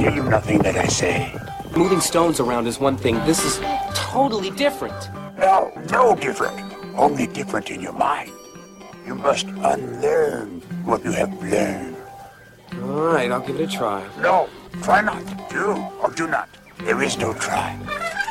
tell you nothing that I say. Moving stones around is one thing. This is totally different. No different. Only different in your mind. You must unlearn what you have learned. All right, I'll give it a try. No, try not. Do or do not. There is no try.